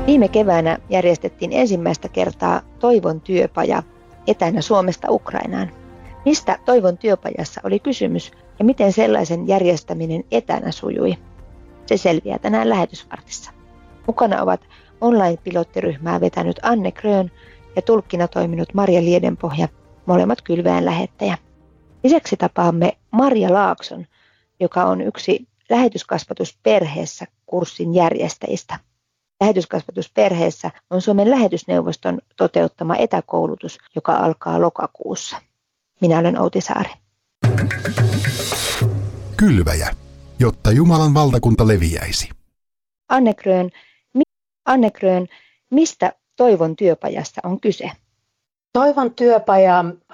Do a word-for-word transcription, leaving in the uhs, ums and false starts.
Viime keväänä järjestettiin ensimmäistä kertaa Toivon työpaja etänä Suomesta Ukrainaan. Mistä Toivon työpajassa oli kysymys ja miten sellaisen järjestäminen etänä sujui? Se selviää tänään lähetysvartissa. Mukana ovat online-pilottiryhmää vetänyt Anne Grön ja tulkkina toiminut Marja Liedenpohja, molemmat Kylväjän lähettäjä. Lisäksi tapaamme Marja Laakson, joka on yksi lähetyskasvatusperheessä kurssin järjestäjistä. Lähetyskasvatusperheessä on Suomen lähetysneuvoston toteuttama etäkoulutus, joka alkaa lokakuussa. Minä olen Outi Saari. Kylväjä, jotta Jumalan valtakunta leviäisi. Anne Grön, mi- Anne Grön, mistä Toivon työpajassa on kyse? Toivon työpaja